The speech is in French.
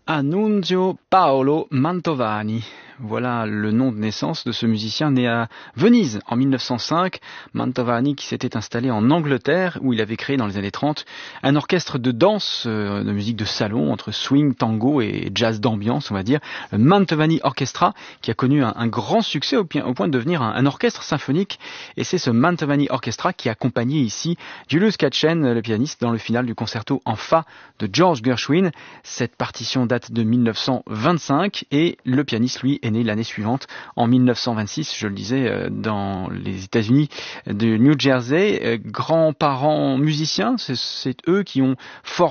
Annunzio Paolo Mantovani. Voilà le nom de naissance de ce musicien né à Venise en 1905. Mantovani qui s'était installé en Angleterre où il avait créé dans les années 30 un orchestre de danse, de musique de salon entre swing, tango et jazz d'ambiance on va dire. Le Mantovani Orchestra qui a connu un grand succès au point de devenir un orchestre symphonique. Et c'est ce Mantovani Orchestra qui a accompagné ici Julius Katchen, le pianiste, dans le final du concerto en fa de George Gershwin. Cette partition date de 1925 et le pianiste lui est né l'année suivante en 1926, je le disais, dans les États-Unis de New Jersey. Grands-parents musiciens, c'est eux qui ont formé